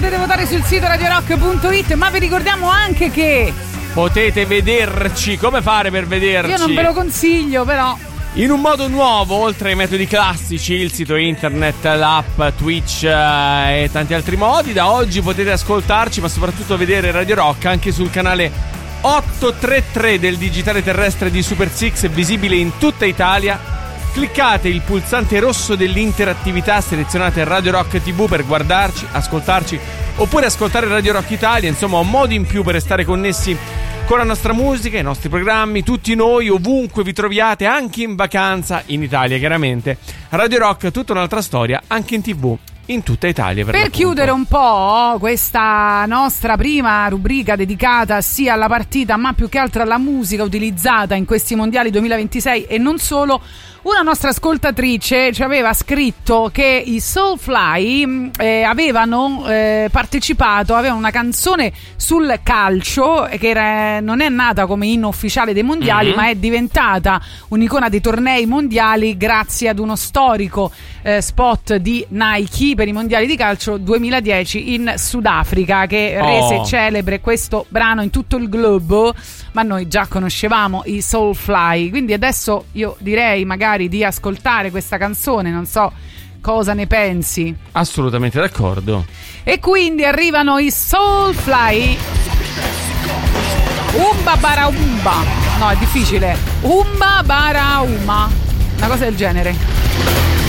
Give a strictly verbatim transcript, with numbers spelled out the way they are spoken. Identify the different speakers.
Speaker 1: potete votare sul sito radio rock punto it, ma vi ricordiamo anche che
Speaker 2: potete vederci. Come fare per vederci?
Speaker 1: Io non ve lo consiglio, però
Speaker 2: in un modo nuovo, oltre ai metodi classici, il sito internet, l'app, Twitch eh, e tanti altri modi. Da oggi potete ascoltarci, ma soprattutto vedere Radio Rock anche sul canale ottocentotrentatré del digitale terrestre di Super Six, visibile in tutta Italia. Cliccate il pulsante rosso dell'interattività, selezionate Radio Rock tivù per guardarci, ascoltarci oppure ascoltare Radio Rock Italia. Insomma, un modo in più per restare connessi con la nostra musica, i nostri programmi, tutti noi, ovunque vi troviate, anche in vacanza, in Italia chiaramente. Radio Rock, tutta un'altra storia, anche in tivù, in tutta Italia. Per,
Speaker 1: per chiudere un po' questa nostra prima rubrica dedicata sia alla partita, ma più che altro alla musica utilizzata in questi mondiali duemilaventisei e non solo, una nostra ascoltatrice ci aveva scritto che i Soulfly eh, avevano eh, partecipato, avevano una canzone sul calcio che era, non è nata come inno ufficiale dei mondiali, mm-hmm. ma è diventata un'icona dei tornei mondiali grazie ad uno storico eh, spot di Nike per i mondiali di calcio duemiladieci in Sudafrica, che
Speaker 2: oh.
Speaker 1: rese celebre questo brano in tutto il globo, ma noi già conoscevamo i Soulfly, quindi adesso io direi magari di ascoltare questa canzone, non so cosa ne pensi.
Speaker 2: Assolutamente d'accordo.
Speaker 1: E quindi arrivano i Soulfly. Umba bara umba. No, è difficile. Umba bara uma. Una cosa del genere.